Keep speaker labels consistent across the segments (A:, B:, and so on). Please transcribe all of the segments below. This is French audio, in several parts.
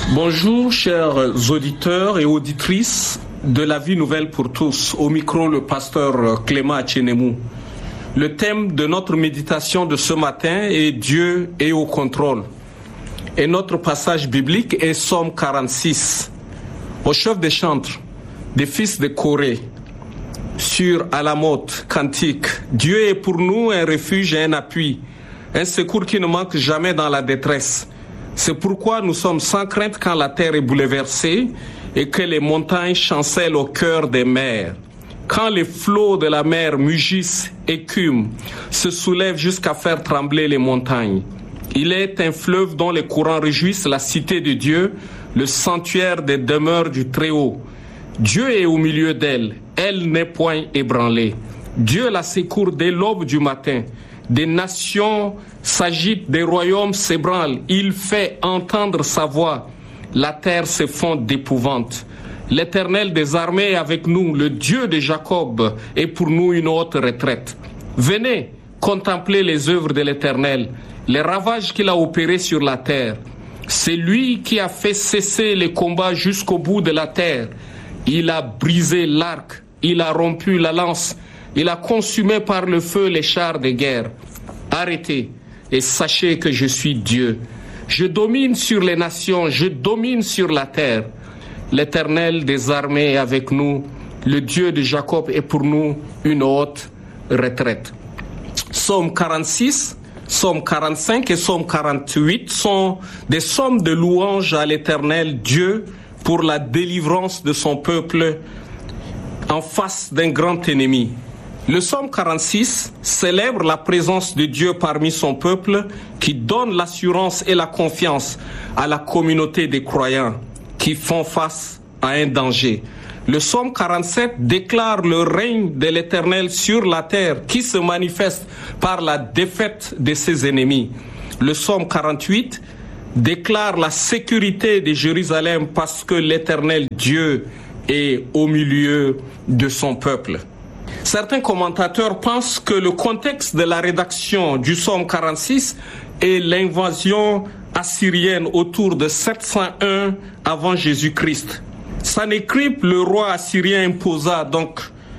A: Bonjour chers auditeurs et auditrices de la Vie Nouvelle pour tous. Au micro, le pasteur Clément Achenemou. Le thème de notre méditation de ce matin est Dieu est au contrôle. Et notre passage biblique est Psaume 46. Au chef des chantres, des fils de Corée, sur Alamoth, cantique. Dieu est pour nous un refuge et un appui, un secours qui ne manque jamais dans la détresse. C'est pourquoi nous sommes sans crainte quand la terre est bouleversée et que les montagnes chancellent au cœur des mers. Quand les flots de la mer mugissent, écument, se soulèvent jusqu'à faire trembler les montagnes. Il est un fleuve dont les courants réjouissent la cité de Dieu, le sanctuaire des demeures du Très-Haut. Dieu est au milieu d'elle, elle n'est point ébranlée. Dieu la secourt dès l'aube du matin. Des nations s'agitent, des royaumes s'ébranlent. Il fait entendre sa voix. La terre s'effondre d'épouvante. L'Éternel des armées est avec nous. Le Dieu de Jacob est pour nous une haute retraite. Venez contempler les œuvres de l'Éternel, les ravages qu'il a opérés sur la terre. C'est lui qui a fait cesser les combats jusqu'au bout de la terre. Il a brisé l'arc, il a rompu la lance. Il a consumé par le feu les chars de guerre. Arrêtez et sachez que je suis Dieu. Je domine sur les nations, je domine sur la terre. L'Éternel des armées est avec nous. Le Dieu de Jacob est pour nous une haute retraite. Psaume 46, Psaume 45 et Psaume 48 sont des psaumes de louange à l'Éternel Dieu pour la délivrance de son peuple en face d'un grand ennemi. Le psaume 46 célèbre la présence de Dieu parmi son peuple qui donne l'assurance et la confiance à la communauté des croyants qui font face à un danger. Le psaume 47 déclare le règne de l'Éternel sur la terre qui se manifeste par la défaite de ses ennemis. Le psaume 48 déclare la sécurité de Jérusalem parce que l'Éternel Dieu est au milieu de son peuple. Certains commentateurs pensent que le contexte de la rédaction du psaume 46 est l'invasion assyrienne autour de 701 avant Jésus-Christ. Sanhécrib, le roi assyrien, imposa donc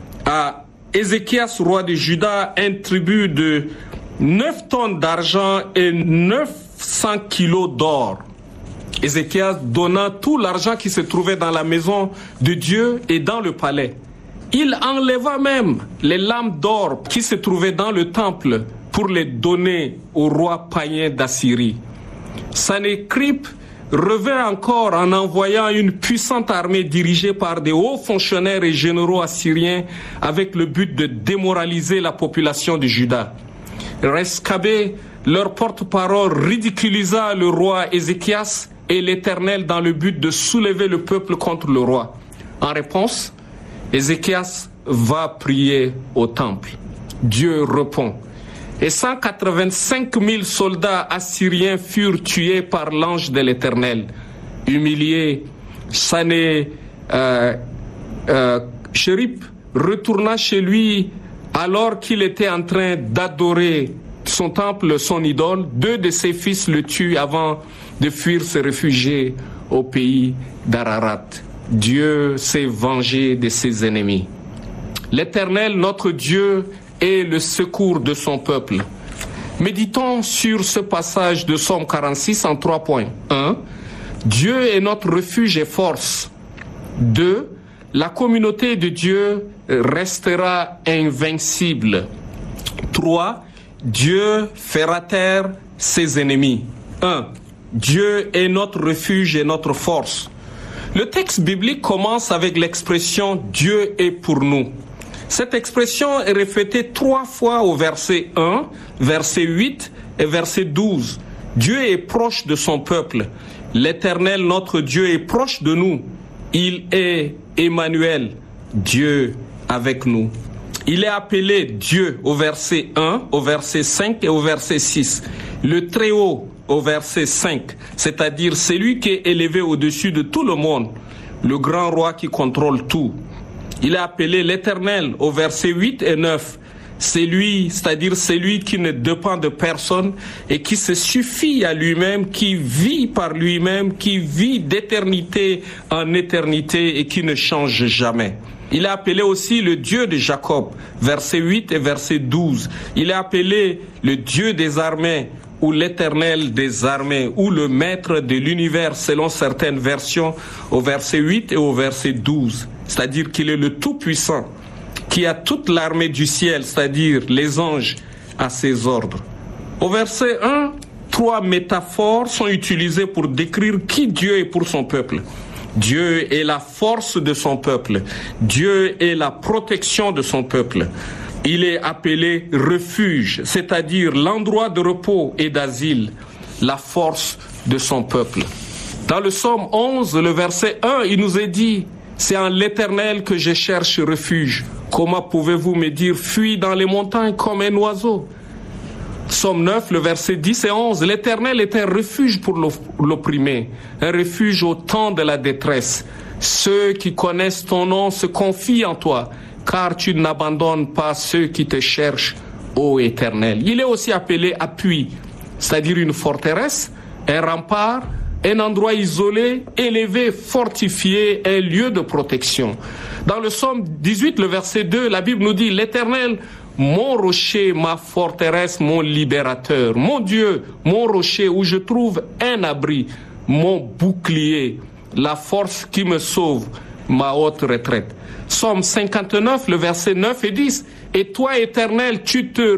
A: à Ézéchias, roi de Juda, un tribut de 9 tonnes d'argent et 900 kilos d'or. Ézéchias donna tout l'argent qui se trouvait dans la maison de Dieu et dans le palais. Il enleva même les lampes d'or qui se trouvaient dans le temple pour les donner au roi païen d'Assyrie. Sanhécrib revint encore en envoyant une puissante armée dirigée par des hauts fonctionnaires et généraux assyriens avec le but de démoraliser la population de Juda. Rescabé, leur porte-parole, ridiculisa le roi Ézéchias et l'Éternel dans le but de soulever le peuple contre le roi. En réponse, Ézéchias va prier au temple. Dieu répond. Et 185 000 soldats assyriens furent tués par l'ange de l'Éternel. Humilié, Sanhécrib retourna chez lui alors qu'il était en train d'adorer son temple, son idole. 2 de ses fils le tuent avant de fuir se réfugier au pays d'Ararat. Dieu s'est vengé de ses ennemis. L'Éternel, notre Dieu, est le secours de son peuple. Méditons sur ce passage de Psaume 46 en 3 points. 1. Dieu est notre refuge et force. 2. La communauté de Dieu restera invincible. 3. Dieu fera taire ses ennemis. 1. Dieu est notre refuge et notre force. Le texte biblique commence avec l'expression « Dieu est pour nous ». Cette expression est répétée 3 fois au verset 1, verset 8 et verset 12. Dieu est proche de son peuple. L'Éternel, notre Dieu, est proche de nous. Il est Emmanuel, Dieu avec nous. Il est appelé Dieu au verset 1, au verset 5 et au verset 6. Le Très-Haut au verset 5, c'est-à-dire celui qui est élevé au-dessus de tout le monde, le grand roi qui contrôle tout. Il est appelé l'Éternel au verset 8 et 9, c'est lui, c'est-à-dire c'est lui qui ne dépend de personne et qui se suffit à lui-même, qui vit par lui-même, qui vit d'éternité en éternité et qui ne change jamais. Il est appelé aussi le Dieu de Jacob, verset 8 et verset 12. Il est appelé le Dieu des armées ou l'Éternel des armées ou le Maître de l'univers selon certaines versions au verset 8 et au verset 12. C'est-à-dire qu'il est le Tout-Puissant qui a toute l'armée du ciel, c'est-à-dire les anges à ses ordres. Au verset 1, 3 métaphores sont utilisées pour décrire qui Dieu est pour son peuple. Dieu est la force de son peuple. Dieu est la protection de son peuple. Il est appelé refuge, c'est-à-dire l'endroit de repos et d'asile, la force de son peuple. Dans le psaume 11, le verset 1, il nous est dit, c'est en l'Éternel que je cherche refuge. Comment pouvez-vous me dire, fuis dans les montagnes comme un oiseau? Psaume 9, le verset 10 et 11, l'Éternel est un refuge pour l'opprimé, un refuge au temps de la détresse. Ceux qui connaissent ton nom se confient en toi, car tu n'abandonnes pas ceux qui te cherchent, ô Éternel. Il est aussi appelé appui, c'est-à-dire une forteresse, un rempart, un endroit isolé, élevé, fortifié, un lieu de protection. Dans le psaume 18, le verset 2, la Bible nous dit, l'Éternel, mon rocher, ma forteresse, mon libérateur, mon Dieu, mon rocher où je trouve un abri, mon bouclier, la force qui me sauve, ma haute retraite. Psaume 59, le verset 9 et 10. Et toi, Éternel, tu te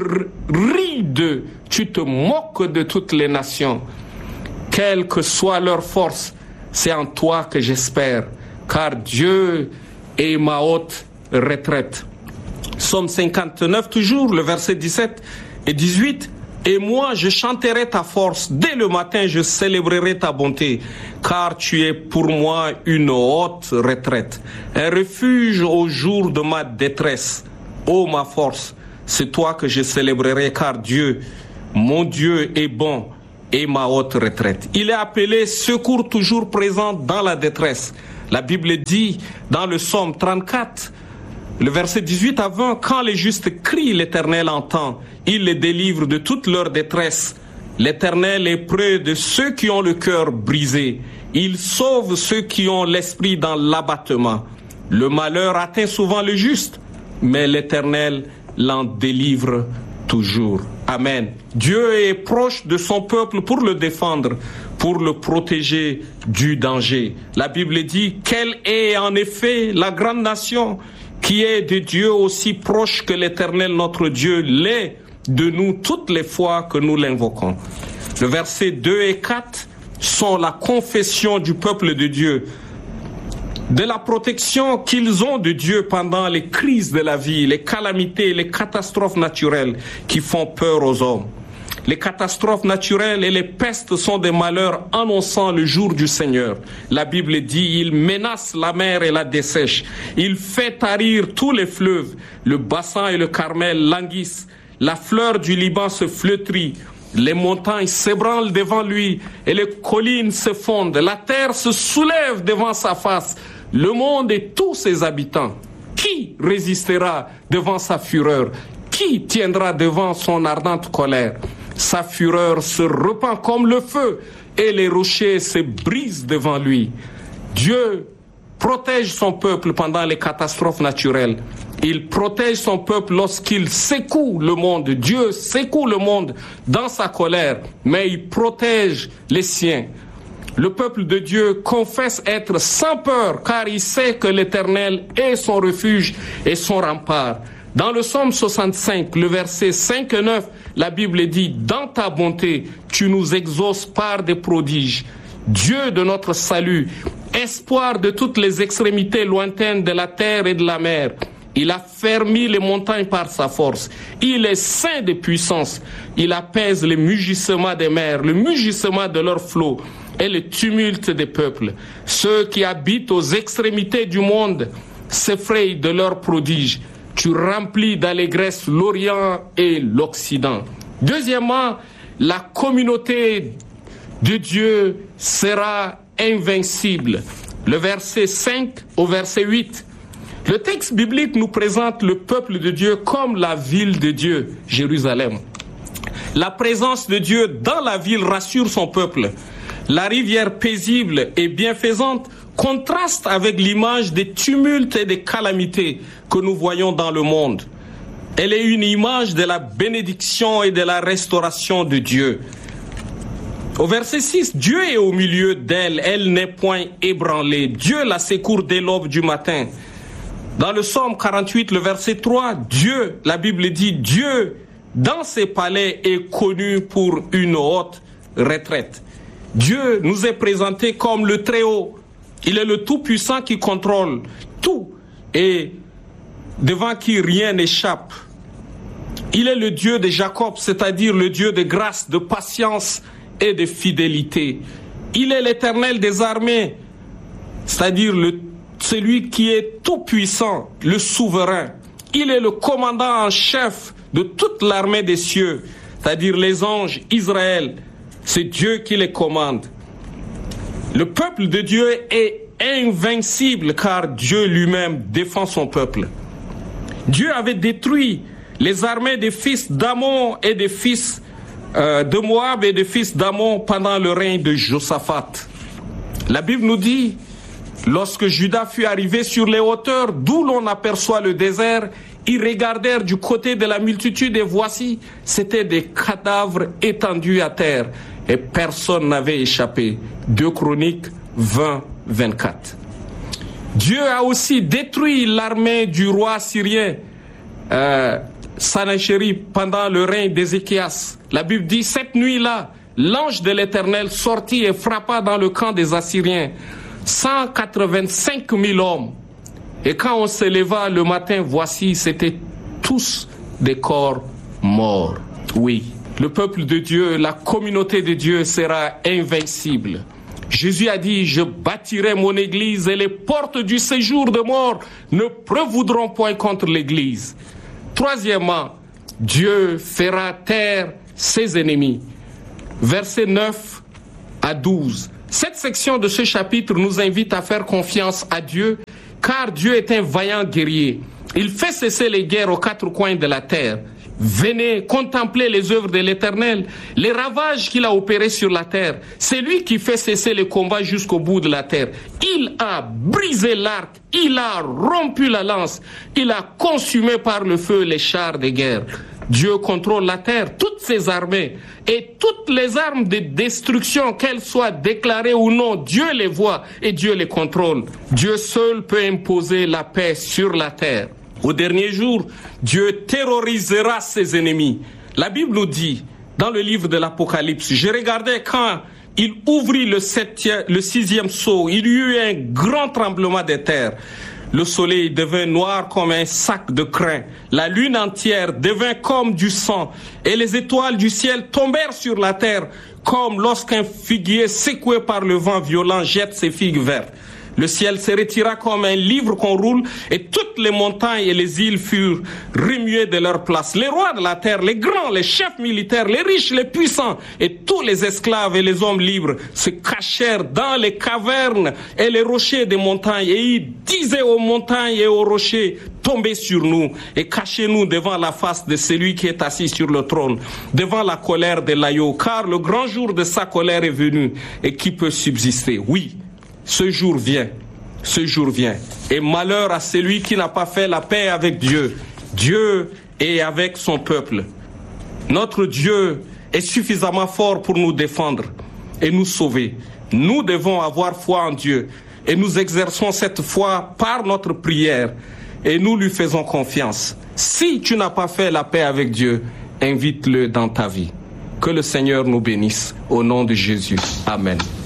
A: ris d'eux, tu te moques de toutes les nations. Quelle que soit leur force, c'est en toi que j'espère, car Dieu est ma haute retraite. Psaume 59, toujours, le verset 17 et 18. Et moi, je chanterai ta force. Dès le matin, je célébrerai ta bonté, car tu es pour moi une haute retraite, un refuge au jour de ma détresse. Ô ma force, c'est toi que je célébrerai, car Dieu, mon Dieu, est bon et ma haute retraite. Il est appelé secours toujours présent dans la détresse. La Bible dit dans le psaume 34, le verset 18 à 20, quand les justes crient, l'Éternel entend. Il les délivre de toute leur détresse. L'Éternel est près de ceux qui ont le cœur brisé. Il sauve ceux qui ont l'esprit dans l'abattement. Le malheur atteint souvent le juste, mais l'Éternel l'en délivre toujours. Amen. Dieu est proche de son peuple pour le défendre, pour le protéger du danger. La Bible dit, quelle est en effet la grande nation qui est de Dieu aussi proche que l'Éternel notre Dieu l'est de nous toutes les fois que nous l'invoquons. Le verset 2 et 4 sont la confession du peuple de Dieu, de la protection qu'ils ont de Dieu pendant les crises de la vie, les calamités, les catastrophes naturelles qui font peur aux hommes. Les catastrophes naturelles et les pestes sont des malheurs annonçant le jour du Seigneur. La Bible dit, il menace la mer et la dessèche. Il fait tarir tous les fleuves. Le bassin et le Carmel languissent. La fleur du Liban se flétrit. Les montagnes s'ébranlent devant lui et les collines se fondent. La terre se soulève devant sa face. Le monde et tous ses habitants. Qui résistera devant sa fureur? Qui tiendra devant son ardente colère? Sa fureur se répand comme le feu et les rochers se brisent devant lui. Dieu protège son peuple pendant les catastrophes naturelles. Il protège son peuple lorsqu'il secoue le monde. Dieu secoue le monde dans sa colère, mais il protège les siens. Le peuple de Dieu confesse être sans peur, car il sait que l'Éternel est son refuge et son rempart. Dans le psaume 65, le verset 5 et 9, la Bible dit, dans ta bonté, tu nous exauces par des prodiges. Dieu de notre salut, espoir de toutes les extrémités lointaines de la terre et de la mer. Il a fermi les montagnes par sa force. Il est saint de puissance. Il apaise les mugissements des mers, le mugissement de leurs flots et le tumulte des peuples. Ceux qui habitent aux extrémités du monde s'effrayent de leurs prodiges. Tu remplis d'allégresse l'Orient et l'Occident. Deuxièmement, la communauté de Dieu sera invincible. Le verset 5 au verset 8. Le texte biblique nous présente le peuple de Dieu comme la ville de Dieu, Jérusalem. La présence de Dieu dans la ville rassure son peuple. La rivière paisible et bienfaisante contraste avec l'image des tumultes et des calamités que nous voyons dans le monde. Elle est une image de la bénédiction et de la restauration de Dieu. Au verset 6, Dieu est au milieu d'elle, elle n'est point ébranlée. Dieu la secourt dès l'aube du matin. Dans le psaume 48, le verset 3, Dieu, la Bible dit, Dieu, dans ses palais, est connu pour une haute retraite. Dieu nous est présenté comme le Très-Haut. Il est le Tout-Puissant qui contrôle tout et devant qui rien n'échappe. Il est le Dieu de Jacob, c'est-à-dire le Dieu de grâce, de patience et de fidélité. Il est l'Éternel des armées, c'est-à-dire celui qui est tout-puissant, le souverain. Il est le commandant en chef de toute l'armée des cieux, c'est-à-dire les anges, Israël. C'est Dieu qui les commande. Le peuple de Dieu est invincible car Dieu lui-même défend son peuple. Dieu avait détruit les armées des fils d'Ammon et des fils de Moab et des fils d'Ammon pendant le règne de Josaphat. La Bible nous dit, lorsque Juda fut arrivé sur les hauteurs d'où l'on aperçoit le désert, ils regardèrent du côté de la multitude et voici, c'étaient des cadavres étendus à terre et personne n'avait échappé. 2 Chroniques 20, 24. Dieu a aussi détruit l'armée du roi syrien Sennachérib pendant le règne d'Ézéchias. La Bible dit, cette nuit-là, l'ange de l'Éternel sortit et frappa dans le camp des Assyriens 185 000 hommes. Et quand on se leva le matin, voici, c'étaient tous des corps morts. Oui, le peuple de Dieu, la communauté de Dieu sera invincible. Jésus a dit, je bâtirai mon église et les portes du séjour de mort ne prévaudront point contre l'église. Troisièmement, Dieu fera taire ses ennemis. Versets 9 à 12. Cette section de ce chapitre nous invite à faire confiance à Dieu, car Dieu est un vaillant guerrier. Il fait cesser les guerres aux quatre coins de la terre. Venez contempler les œuvres de l'Éternel, les ravages qu'il a opérés sur la terre. C'est lui qui fait cesser les combats jusqu'au bout de la terre. Il a brisé l'arc, il a rompu la lance, il a consumé par le feu les chars de guerre. Dieu contrôle la terre, toutes ses armées et toutes les armes de destruction, qu'elles soient déclarées ou non, Dieu les voit et Dieu les contrôle. Dieu seul peut imposer la paix sur la terre. Au dernier jour, Dieu terrorisera ses ennemis. La Bible nous dit, dans le livre de l'Apocalypse, je regardais quand il ouvrit le 6e sceau, il y eut un grand tremblement de terre. Le soleil devint noir comme un sac de crin. La lune entière devint comme du sang. Et les étoiles du ciel tombèrent sur la terre, comme lorsqu'un figuier secoué par le vent violent jette ses figues vertes. Le ciel se retira comme un livre qu'on roule et toutes les montagnes et les îles furent remuées de leur place. Les rois de la terre, les grands, les chefs militaires, les riches, les puissants et tous les esclaves et les hommes libres se cachèrent dans les cavernes et les rochers des montagnes et ils disaient aux montagnes et aux rochers, tombez sur nous et cachez-nous devant la face de celui qui est assis sur le trône, devant la colère de l'agneau, car le grand jour de sa colère est venu et qui peut subsister? Oui. Ce jour vient, et malheur à celui qui n'a pas fait la paix avec Dieu. Dieu est avec son peuple. Notre Dieu est suffisamment fort pour nous défendre et nous sauver. Nous devons avoir foi en Dieu et nous exerçons cette foi par notre prière et nous lui faisons confiance. Si tu n'as pas fait la paix avec Dieu, invite-le dans ta vie. Que le Seigneur nous bénisse au nom de Jésus. Amen.